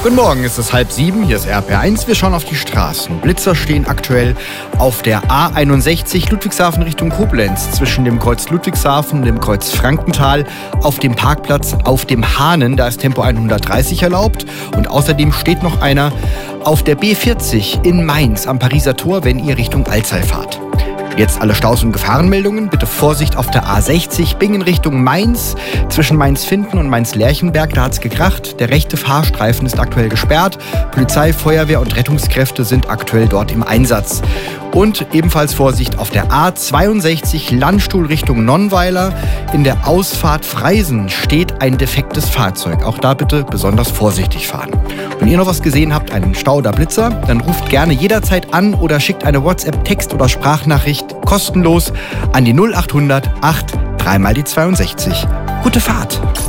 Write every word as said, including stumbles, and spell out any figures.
Guten Morgen, es ist halb sieben, hier ist R P R eins, wir schauen auf die Straßen. Blitzer stehen aktuell auf der A einundsechzig Ludwigshafen Richtung Koblenz, zwischen dem Kreuz Ludwigshafen und dem Kreuz Frankenthal, auf dem Parkplatz auf dem Hahnen, da ist Tempo hundertdreißig erlaubt. Und außerdem steht noch einer auf der B vierzig in Mainz am Pariser Tor, wenn ihr Richtung Alzey fahrt. Jetzt alle Staus- und Gefahrenmeldungen. Bitte Vorsicht auf der A sechzig, Bingen Richtung Mainz. Zwischen Mainz-Finden und Mainz-Lerchenberg, da hat's gekracht. Der rechte Fahrstreifen ist aktuell gesperrt. Polizei, Feuerwehr und Rettungskräfte sind aktuell dort im Einsatz. Und ebenfalls Vorsicht auf der A zweiundsechzig, Landstuhl Richtung Nonnweiler. In der Ausfahrt Freisen steht ein defektes Fahrzeug. Auch da bitte besonders vorsichtig fahren. Wenn ihr noch was gesehen habt, einen Stau oder Blitzer, dann ruft gerne jederzeit an oder schickt eine WhatsApp, Text- oder Sprachnachricht kostenlos an die null acht hundert acht drei mal die zweiundsechzig. Gute Fahrt!